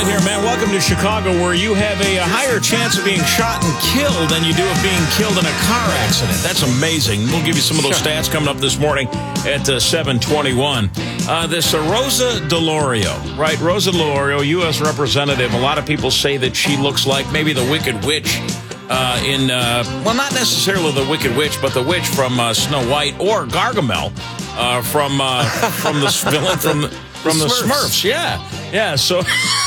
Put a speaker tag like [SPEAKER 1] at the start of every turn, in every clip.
[SPEAKER 1] here, man. Welcome to Chicago, where you have a higher chance of being shot and killed than you do of being killed in a car accident. That's amazing. We'll give you some of those stats coming up this morning at 7:21. This Rosa DeLauro, right? Rosa DeLauro, U.S. representative. A lot of people say that she looks like maybe the Wicked Witch well, not necessarily the Wicked Witch, but the witch from Snow White, or Gargamel from the villain from the Smurfs. Yeah. So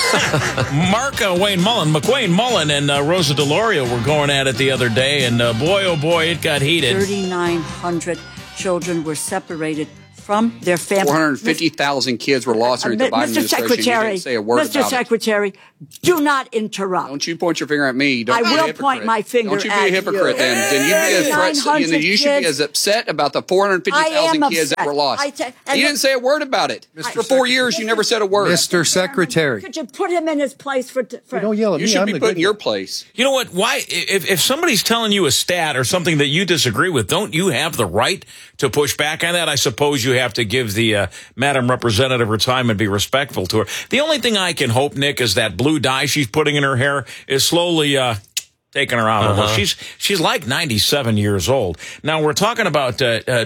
[SPEAKER 1] McQueen Mullen and Rosa DeLauro were going at it the other day, and boy, oh boy, it got heated.
[SPEAKER 2] 3,900 children were separated from their families.
[SPEAKER 3] 450,000 kids were lost during the Biden administration. You didn't say a word
[SPEAKER 2] Mr. Secretary, do not interrupt.
[SPEAKER 3] Don't you point your finger at me. Don't
[SPEAKER 2] I will point my finger at you.
[SPEAKER 3] Don't you be a hypocrite then. Then you should be as upset about the 450,000 kids that were lost. You didn't say a word about it. For 4 years, you never said a word.
[SPEAKER 4] Mr. Secretary.
[SPEAKER 2] Could you put him in his place for
[SPEAKER 4] don't yell at me.
[SPEAKER 3] You should be put in your place.
[SPEAKER 1] You know what? Why? If somebody's telling you a stat or something that you disagree with, don't you have the right to push back on that? I suppose you have to give the Madam Representative her time and be respectful to her. The only thing I can hope, Nick, is that blue dye she's putting in her hair is slowly taking her out. Uh-huh. She's like 97 years old. Now, we're talking about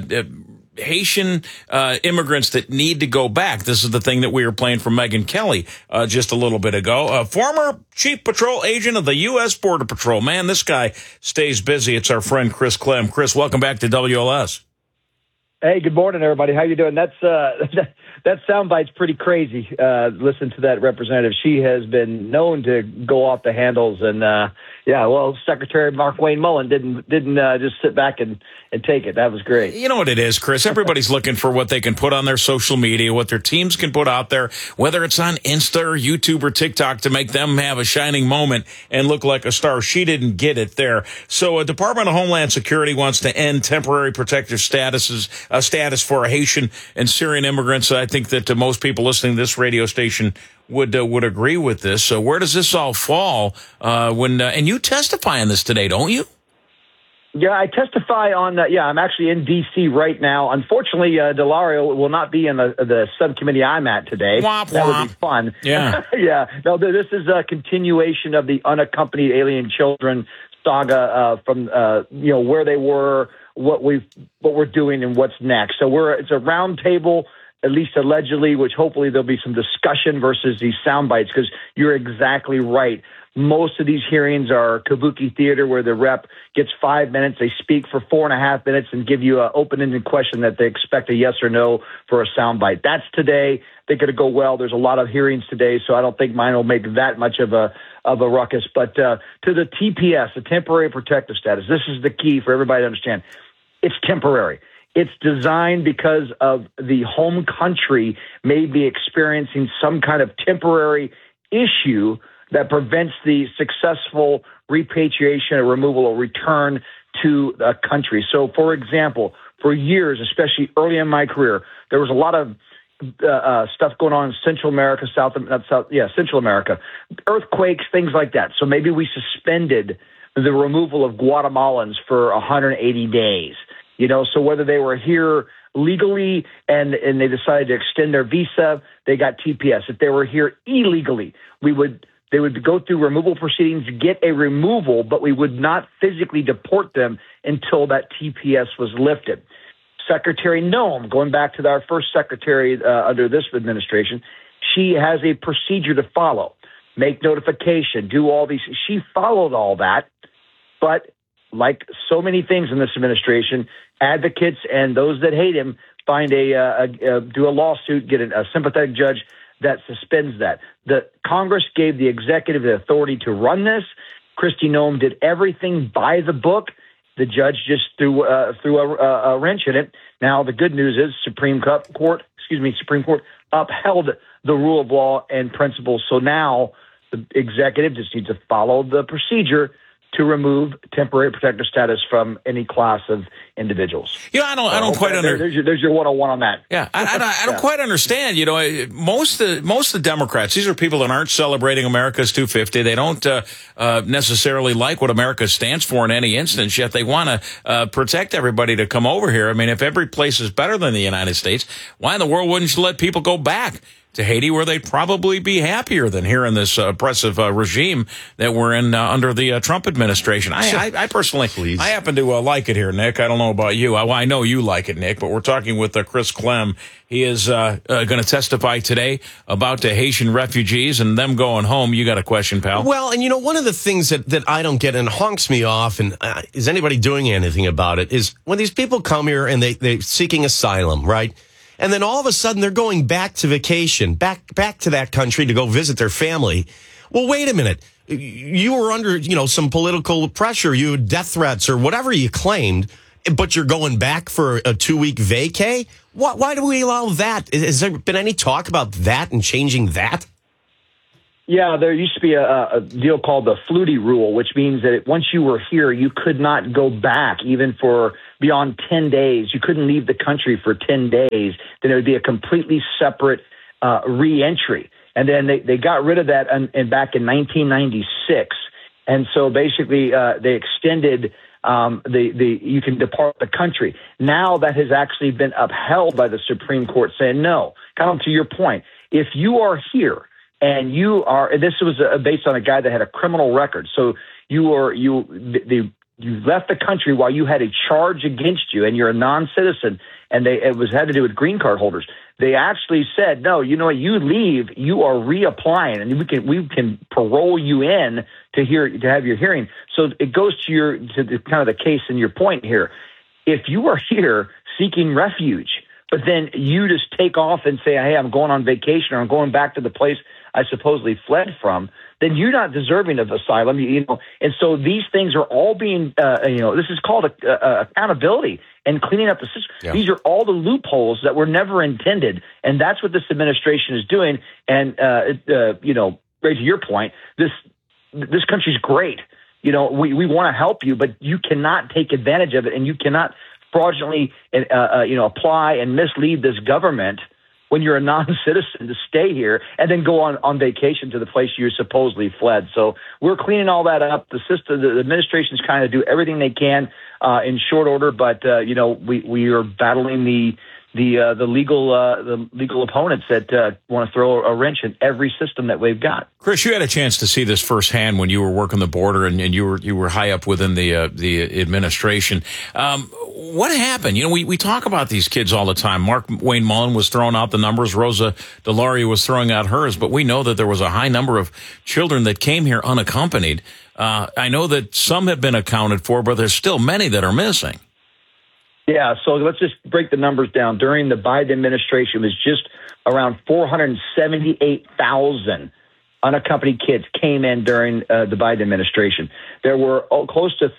[SPEAKER 1] Haitian immigrants that need to go back. This is the thing that we were playing from Megyn Kelly just a little bit ago. Former Chief Patrol Agent of the U.S. Border Patrol. Man, this guy stays busy. It's our friend Chris Clem. Chris, welcome back to WLS.
[SPEAKER 5] Hey, good morning, everybody. How you doing? That's that soundbite's pretty crazy. Listen to that representative. She has been known to go off the handles, and Secretary McQueen Mullen didn't just sit back and take it. That was great.
[SPEAKER 1] You know what it is, Chris? Everybody's looking for what they can put on their social media, what their teams can put out there, whether it's on Insta or YouTube or TikTok, to make them have a shining moment and look like a star. She didn't get it there. So a Department of Homeland Security wants to end temporary protective status for Haitian and Syrian immigrants. I think that most people listening to this radio station would agree with this. So where does this all fall? And you testify on this today, don't you?
[SPEAKER 5] Yeah, I testify on. I'm actually in D.C. right now. Unfortunately, DeLauro will not be in the subcommittee I'm at today.
[SPEAKER 1] Womp,
[SPEAKER 5] that
[SPEAKER 1] womp.
[SPEAKER 5] would be fun.
[SPEAKER 1] Yeah,
[SPEAKER 5] yeah. No, this is a continuation of the unaccompanied alien children saga from where they were, what we're doing, and what's next. So it's a round table, at least allegedly, which hopefully there'll be some discussion versus these sound bites, because you're exactly right. Most of these hearings are kabuki theater, where the rep gets 5 minutes, they speak for 4.5 minutes, and give you an open-ended question that they expect a yes or no for a soundbite. That's today. I think it'll go well. There's a lot of hearings today, so I don't think mine will make that much of a ruckus. But to the TPS, the temporary protective status, this is the key for everybody to understand. It's temporary. It's designed because of the home country may be experiencing some kind of temporary issue that prevents the successful repatriation or removal or return to the country. So, for example, for years, especially early in my career, there was a lot of stuff going on in Central America, Central America, earthquakes, things like that. So maybe we suspended the removal of Guatemalans for 180 days. So whether they were here legally and they decided to extend their visa, they got TPS. If they were here illegally, they would go through removal proceedings, get a removal, but we would not physically deport them until that TPS was lifted. Secretary Noem, going back to our first secretary under this administration, she has a procedure to follow. Make notification, do all these. She followed all that, but like so many things in this administration, advocates and those that hate him do a lawsuit, get a sympathetic judge that suspends that. The Congress gave the executive the authority to run this. Kristi Noem did everything by the book. The judge just threw a wrench in it. Now the good news is Supreme Court upheld the rule of law and principles. So now the executive just needs to follow the procedure to remove temporary protective status from any class of individuals.
[SPEAKER 1] I don't quite understand.
[SPEAKER 5] There's your 101 on that.
[SPEAKER 1] Yeah, I don't quite understand. Most of the Democrats, these are people that aren't celebrating America's 250. They don't necessarily like what America stands for in any instance, yet they want to protect everybody to come over here. I mean, if every place is better than the United States, why in the world wouldn't you let people go back? to Haiti, where they'd probably be happier than here in this oppressive regime that we're in under the Trump administration. I personally, I happen to like it here, Nick. I don't know about you. I know you like it, Nick, but we're talking with Chris Clem. He is going to testify today about the Haitian refugees and them going home. You got a question, pal?
[SPEAKER 4] Well, and one of the things that I don't get and honks me off, and is anybody doing anything about it, is when these people come here and they're seeking asylum, right? And then all of a sudden they're going back to vacation, back to that country to go visit their family. Well, wait a minute. You were under, some political pressure. You had death threats or whatever you claimed, but you're going back for a 2-week vacay? Why do we allow that? Has there been any talk about that and changing that?
[SPEAKER 5] Yeah, there used to be a deal called the Flutie rule, which means that once you were here, you could not go back even for beyond 10 days. You couldn't leave the country for 10 days. Then it would be a completely separate re-entry. And then they got rid of that back in 1996. And so basically they extended you can depart the country. Now that has actually been upheld by the Supreme Court saying, no, kind of to your point, if you are here, and this was based on a guy that had a criminal record. So you left the country while you had a charge against you, and you're a non-citizen, and it had to do with green card holders. They actually said, no, you know what? You leave, you are reapplying, and we can parole you in to have your hearing. So it goes to kind of the case in your point here. If you are here seeking refuge, but then you just take off and say, hey, I'm going on vacation, or I'm going back to the place I supposedly fled from, then you're not deserving of asylum. And so these things are all being, this is called accountability and cleaning up the system. Yeah. These are all the loopholes that were never intended, and that's what this administration is doing. And right to your point, this country's great. We want to help you, but you cannot take advantage of it, and you cannot fraudulently, apply and mislead this government when you're a non-citizen to stay here and then go on vacation to the place you supposedly fled. So we're cleaning all that up. The administration's kind of do everything they can in short order, but we are battling the legal opponents that want to throw a wrench in every system that we've got.
[SPEAKER 1] Chris, you had a chance to see this firsthand when you were working the border and you were high up within the administration. What happened? We talk about these kids all the time. Mark Wayne Mullen was throwing out the numbers. Rosa DeLaria was throwing out hers, but we know that there was a high number of children that came here unaccompanied. I know that some have been accounted for, but there's still many that are missing.
[SPEAKER 5] Yeah, so let's just break the numbers down. During the Biden administration, it was just around 478,000 unaccompanied kids came in during the Biden administration. There were close to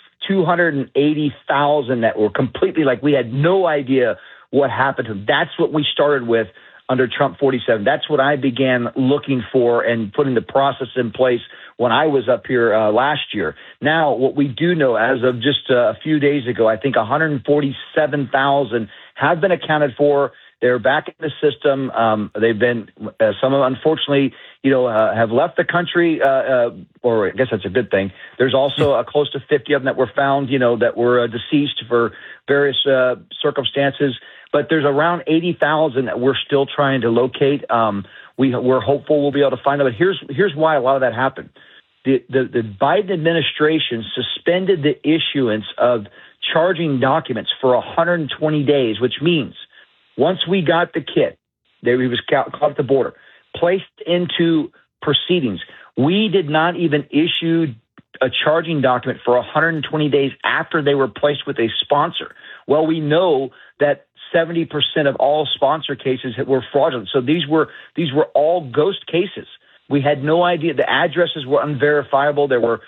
[SPEAKER 5] 280,000 that were completely we had no idea what happened to them. That's what we started with under Trump 47. That's what I began looking for and putting the process in place when I was up here last year. Now, what we do know as of just a few days ago, I think 147,000 have been accounted for. They're back in the system. They've been, some of them, unfortunately, have left the country, or I guess that's a good thing. There's also close to 50 of them that were found, that were deceased for various circumstances. But there's around 80,000 that we're still trying to locate. We're hopeful we'll be able to find out. But here's why a lot of that happened. The Biden administration suspended the issuance of charging documents for 120 days, which means once we got the kid, he was caught at the border, placed into proceedings, we did not even issue a charging document for 120 days after they were placed with a sponsor. Well, we know that 70% of all sponsor cases were fraudulent. So these were all ghost cases. We had no idea. The addresses were unverifiable. There were,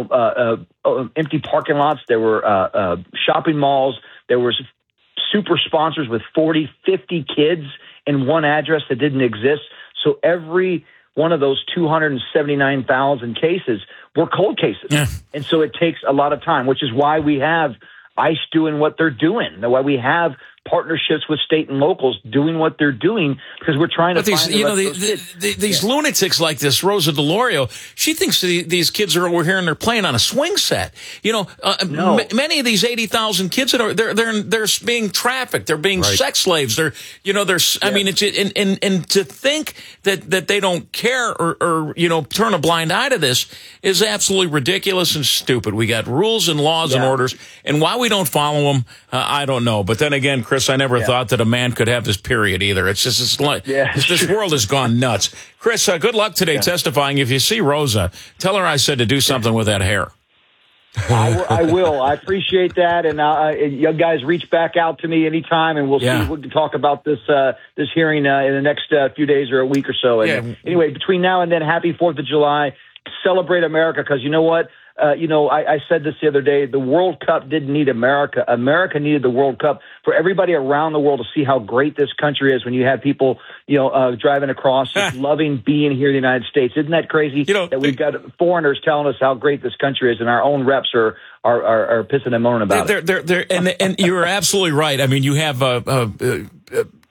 [SPEAKER 5] empty parking lots. There were shopping malls. There was super sponsors with 40, 50 kids in one address that didn't exist. So every one of those 279,000 cases were cold cases. Yeah. And so it takes a lot of time, which is why we have ICE doing what they're doing, why we have partnerships with state and locals doing what they're doing because we're trying to find
[SPEAKER 1] these lunatics like this Rosa DeLauro. She thinks these kids are over here and they're playing on a swing set. Many of these 80,000 kids that are they're being trafficked. They're being sex slaves. I mean, it's and to think that they don't care or turn a blind eye to this is absolutely ridiculous and stupid. We got rules and laws and orders, and why we don't follow them, I don't know. But then again, Chris, I never thought that a man could have this period either. It's just this world has gone nuts. Chris, good luck today testifying. If you see Rosa, tell her I said to do something with that hair.
[SPEAKER 5] I will. I appreciate that, and you guys reach back out to me anytime, and we'll see. We can talk about this hearing in the next few days or a week or so. And anyway, between now and then, happy 4th of July. Celebrate America, because you know what? I said this the other day. The World Cup didn't need America. America needed the World Cup for everybody around the world to see how great this country is when you have people, driving across, just loving being here in the United States. Isn't that crazy? That we've got foreigners telling us how great this country is, and our own reps are pissing and moaning about it.
[SPEAKER 1] And you're absolutely right. I mean, you have